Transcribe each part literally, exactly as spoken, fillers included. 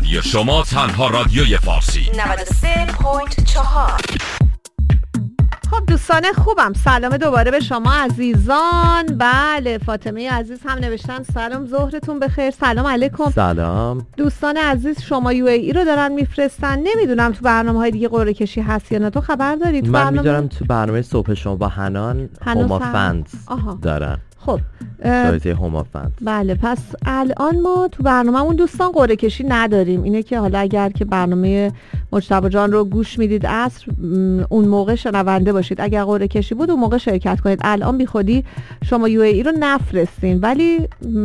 رادیو شما، تنها رادیوی فارسی. نود و سه ممیز چهار. خب دوستان خوبم، سلام دوباره به شما عزیزان. بله فاطمه عزیز هم نوشتن سلام، ظهرتون بخیر. سلام علیکم. سلام دوستان عزیز، شما یو ای ای رو دارن میفرستن. نمیدونم تو برنامه‌های دیگه قرعه کشی هست یا نه، تو خبر داری؟ تو من برنامه... میدارم تو برنامه صبح شما با حنان هوما فنز دارن. خب جایزه هوما فنز. بله پس الان ما تو برنامه‌مون دوستان قرعه کشی نداریم. اینه که حالا اگر که برنامه مجتبی جان رو گوش میدید عصر، اون موقع شنونده باشید. اگر قرعه کشی بود اون موقع شرکت کنید. الان بی خودی شما یو ای ای رو نفرستین، ولی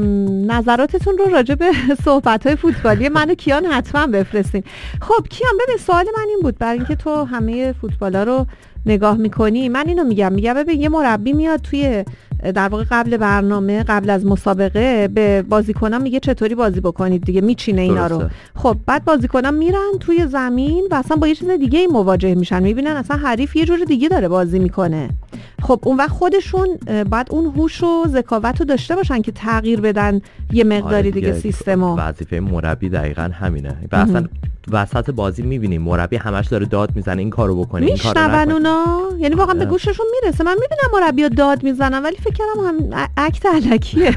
نظراتتون رو راجع به صحبت‌های فوتبالی من و کیان حتما بفرستین. خب کیان ببین، سوال من این بود، برای اینکه تو همه فوتبالا رو نگاه میکنی، من اینو میگم میگم ببین یه مربی میاد توی در واقع قبل برنامه، قبل از مسابقه به بازیکنان میگه چطوری بازی بکنید دیگه، میچینه اینا رو. خب بعد بازیکنان میرن توی زمین و اصلا با یه چیز دیگه ای مواجه میشن، میبینن اصلا حریف یه جور دیگه داره بازی میکنه. خب اون وقت خودشون بعد اون هوش و ذکاوت رو داشته باشن که تغییر بدن یه مقداری دیگه, دیگه سیستمو. وظیفه مربی دقیقاً همینه. و اصلا وسط بازی میبینیم مربی همش داره داد میزنه این کارو بکنه این کارو نکنه. اونا یعنی واقعا به گوششون میرسه. من میبینم مربی‌ها داد میزنن ولی فکر کردم هم اکت الکیه.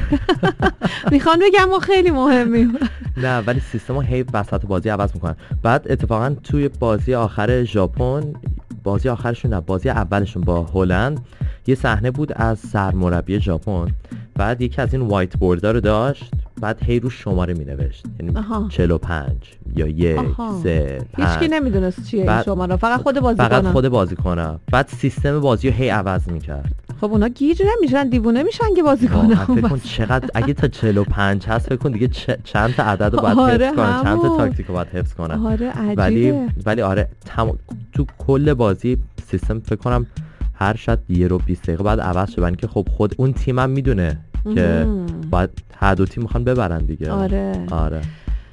میخوان بگم ما خیلی مهمیم. نه ولی سیستمو هی وسط بازی عوض میکنن. بعد اتفاقا توی بازی آخر ژاپن، بازی آخرشون نه بازی اولشون با هلند، یه صحنه بود از سرمربی ژاپن. بعد یکی از این وایت بوردها رو داشت، بعد هی رو شماره می نوشت، یعنی چهل و پنج یا یک آها. سه پنج. هیچکی نمیدونست چیه این شماره، فقط خود بازیکن فقط خود بازیکن. بعد سیستم بازی رو هی عوض میکرد. خب اونا گیج نمیشن، دیوونه میشن که بازیکن. فکر کن چقدر اگه تا چهل و پنج هست، فکر کن دیگه چ... چند تا عدد رو باید آره حفظ کنن، چند تا تاکتیک رو باید حفظ کنن. آره عجیبه. ولی ولی آره تم... تو کل بازی سیستم فکر کنم هر شب یه رو بیست دقیقه بعد عوض شه، که خب خود اون تیمم میدونه که باید هر دو تیم میخوان ببرن دیگه. آره آره.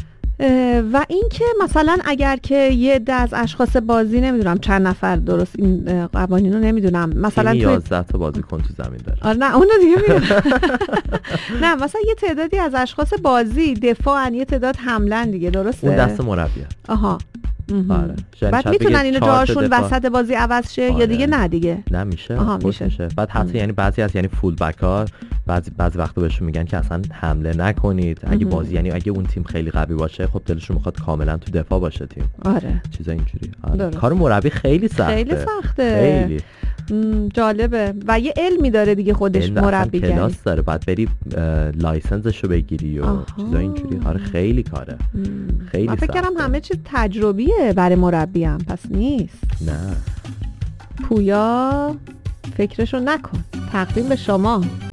و این که مثلا اگر که یه عده از اشخاص بازی، نمیدونم چند نفر درست این قوانین رو نمیدونم، مثلا توی یازده تا بازیکن تو زمین داره. آره نه اونو دیگه میدونم. نه مثلا یه تعدادی از اشخاص بازی دفاعن، یه تعداد حملن دیگه، درسته؟ اون دست مربیه. آها. آره. بعد میتونن اینو جاشون وسط بازی عوض شه آره. یا دیگه نه دیگه نمیشه. آها میشه. میشه. بعد حتی یعنی بعضی از یعنی فول بک ها بعضی بعضی وقتا بهشون میگن که اصلا حمله نکنید اگه بازی، یعنی اگه اون تیم خیلی قوی باشه، خب دلشون میخواد کاملا تو دفاع باشه تیم. آره چیزا اینجوری. آره. کار مربی خیلی سخته. خیلی سخته. خیلی جالبه و یه علمی داره دیگه خودش مربیگری. کلاس داره، بعد بری لایسنسشو بگیری و چیزا اینجوری. آره خیلی کاره. خیلی سخته. من فکر کردم همه چیز تجربیه برای مربی هم، پس نیست. نه پویا فکرشو نکن. تقدیم به شما.